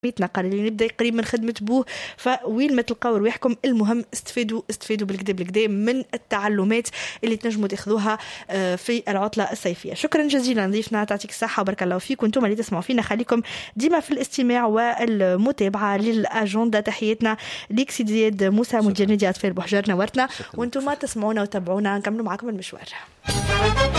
بيتنا قال اللي نبدا قريب من خدمه بوه، فوين ما تلقاو رواحكم المهم استفيدوا بالكدا من التعلمات اللي تنجموا تاخذوها في العطله الصيفيه. شكرا جزيلا ضيفنا، تعطيك الصحه وبارك الله فيك. وانتم اللي تسمعوا فينا خليكم ديما في الاستماع والمتابعه للاجنده. تحياتنا ليك سيدي زياد موسى مدير نادي اطفال بوحجر، نورتنا. وانتم تسمعونا وتابعونا، نكملوا معكم المشوار.